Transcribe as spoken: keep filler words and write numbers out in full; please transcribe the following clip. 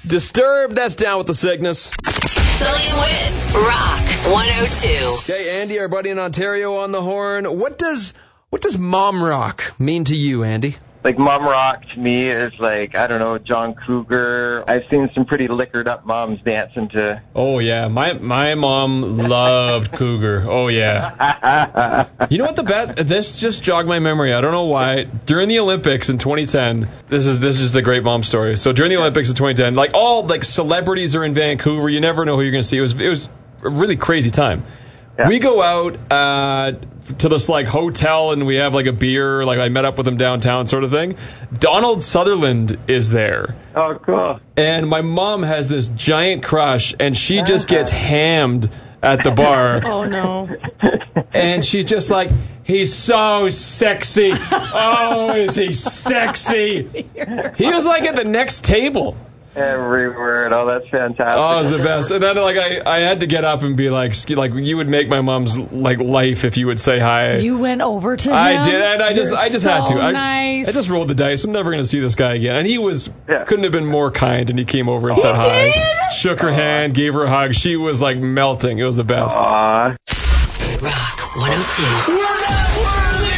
Disturbed, that's Down with the Sickness. Sully and Wit, Rock one oh two. Okay, Andy, our buddy in Ontario on the horn. What does what does mom rock mean to you, Andy? Like, mom rock to me is like, I don't know, John Cougar. I've seen some pretty liquored up moms dancing to... Oh, yeah. My my mom loved Cougar. Oh, yeah. You know what the best... This just jogged my memory. I don't know why. During the Olympics in twenty ten, this is this is just a great mom story. So during the Olympics in twenty ten, like, all like celebrities are in Vancouver. You never know who you're going to see. It was, it was a really crazy time. Yeah. We go out uh, to this like hotel and we have like a beer. Like I met up with him downtown, sort of thing. Donald Sutherland is there. Oh, cool! And my mom has this giant crush, and she just gets hammed at the bar. Oh no! And she's just like, he's so sexy. Oh, is he sexy? He was like at the next table. Every word. Oh, that's fantastic. Oh, it was the best. And then, like, I, I had to get up and be like, like, you would make my mom's like life if you would say hi. You went over to him? I did, and I just, You're I just so had to. I, nice. I just rolled the dice. I'm never going to see this guy again. And he was, yeah. couldn't have been more kind. And he came over and he said hi, did? shook her hand, gave her a hug. She was like melting. It was the best. Aww. Rock one oh two. We're not worthy.